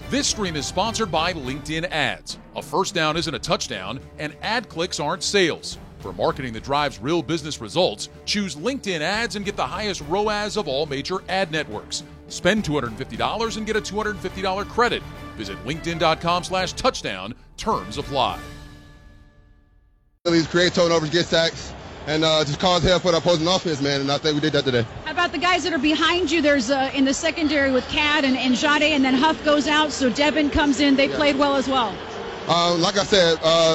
This stream is sponsored by LinkedIn Ads. A first down isn't a touchdown, and ad clicks aren't sales. For marketing that drives real business results, choose LinkedIn Ads and get the highest ROAS of all major ad networks. Spend $250 and get a $250 credit. Visit linkedin.com/touchdown. Terms apply. Create turnovers, get sacks, and just cause hell for the opposing offense, man, and I think we did that today. How about the guys that are behind you? There's in the secondary with Cad and Jade, and then Huff goes out, so Devin comes in. They played well as well. Like I said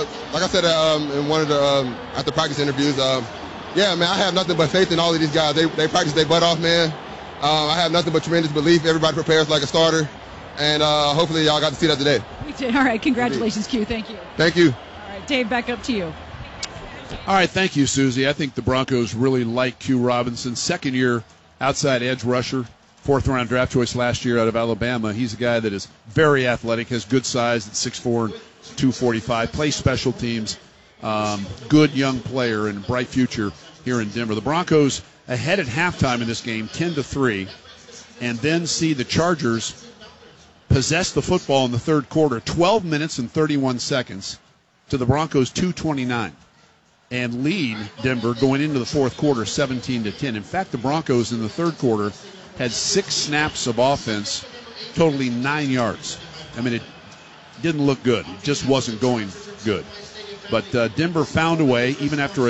in one of the after practice interviews, yeah, man, I have nothing but faith in all of these guys. They practice their butt off, man. I have nothing but tremendous belief. Everybody prepares like a starter, and hopefully y'all got to see that today. We did. All right, congratulations, Q. Thank you. Thank you. All right, Dave, back up to you. All right, thank you, Susie. I think the Broncos really like Q Robinson, second-year outside edge rusher, fourth-round draft choice last year out of Alabama. He's a guy that is very athletic, has good size at 6'4", 245, plays special teams, good young player and bright future here in Denver. The Broncos ahead at halftime in this game, 10-3, and then see the Chargers possess the football in the third quarter, 12 minutes and 31 seconds to the Broncos' 2:29. And lead Denver going into the fourth quarter 17-10. In fact, the Broncos in the third quarter had 6 snaps of offense, totaling 9 yards. I mean, it didn't look good. It just wasn't going good. But Denver found a way, even after a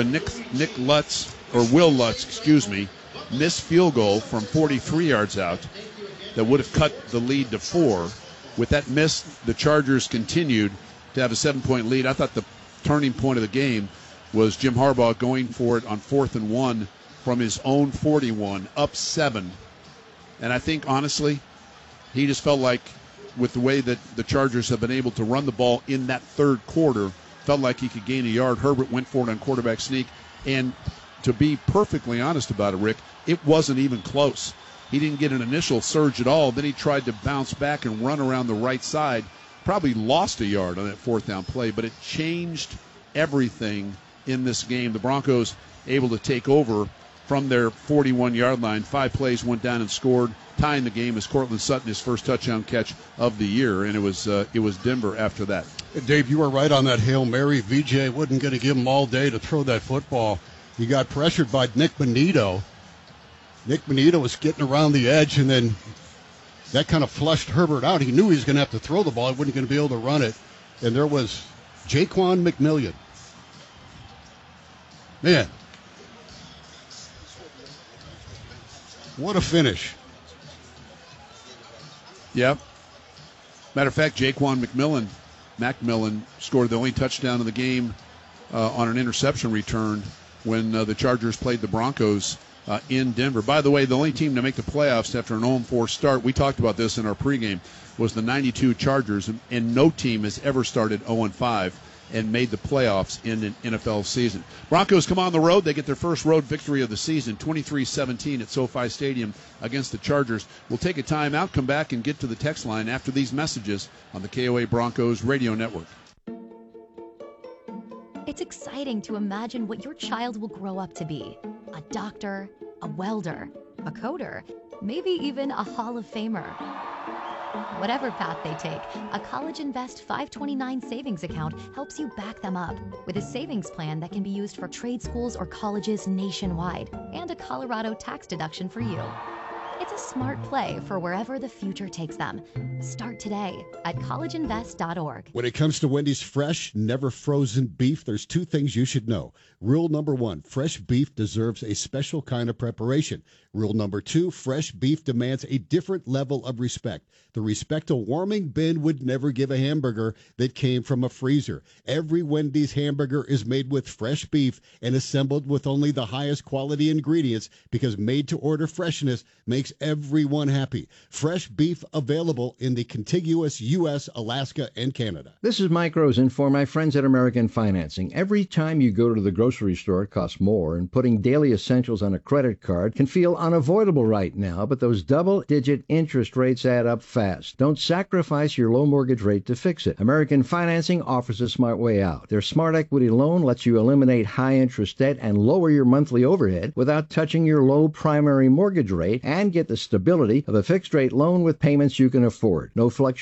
Will Lutz, missed field goal from 43 yards out that would have cut the lead to 4. With that miss, the Chargers continued to have a 7-point lead. I thought the turning point of the game was Jim Harbaugh going for it on 4th and 1 from his own 41, up 7. And I think, honestly, he just felt like with the way that the Chargers have been able to run the ball in that third quarter, felt like he could gain a yard. Herbert went for it on quarterback sneak. And to be perfectly honest about it, Rick, it wasn't even close. He didn't get an initial surge at all. Then he tried to bounce back and run around the right side. Probably lost a yard on that fourth down play, but it changed everything in this game. The Broncos able to take over from their 41-yard line. 5 plays, went down and scored, tying the game as Cortland Sutton, his first touchdown catch of the year, and it was Denver after that. Dave, you were right on that Hail Mary. VJ wasn't going to give him all day to throw that football. He got pressured by Nick Bonito. Nick Bonito was getting around the edge, and then that kind of flushed Herbert out. He knew he was going to have to throw the ball. He wasn't going to be able to run it. And there was Jaquan McMillian. Man, what a finish. Yep. Matter of fact, Jaquan McMillan scored the only touchdown of the game on an interception return when the Chargers played the Broncos in Denver. By the way, the only team to make the playoffs after an 0-4 start, we talked about this in our pregame, was the 92 Chargers, and no team has ever started 0-5 and made the playoffs in an NFL season. Broncos come on the road. They get their first road victory of the season, 23-17 at SoFi Stadium against the Chargers. We'll take a timeout, come back, and get to the text line after these messages on the KOA Broncos Radio Network. It's exciting to imagine what your child will grow up to be. A doctor, a welder, a coder, maybe even a Hall of Famer. Whatever path they take, a College Invest 529 savings account helps you back them up with a savings plan that can be used for trade schools or colleges nationwide and a Colorado tax deduction for you. It's a smart play for wherever the future takes them. Start today at collegeinvest.org. When it comes to Wendy's fresh, never frozen beef, there's 2 things you should know. Rule number 1, fresh beef deserves a special kind of preparation. Rule number 2, fresh beef demands a different level of respect. The respect a warming bin would never give a hamburger that came from a freezer. Every Wendy's hamburger is made with fresh beef and assembled with only the highest quality ingredients because made-to-order freshness makes everyone happy. Fresh beef available in the contiguous U.S., Alaska, and Canada. This is Mike Rosen for my friends at American Financing. Every time you go to the grocery store, it costs more, and putting daily essentials on a credit card can feel unavoidable right now, but those double-digit interest rates add up fast. Don't sacrifice your low mortgage rate to fix it. American Financing offers a smart way out. Their Smart Equity loan lets you eliminate high-interest debt and lower your monthly overhead without touching your low primary mortgage rate and get the stability of a fixed-rate loan with payments you can afford. No fluctuation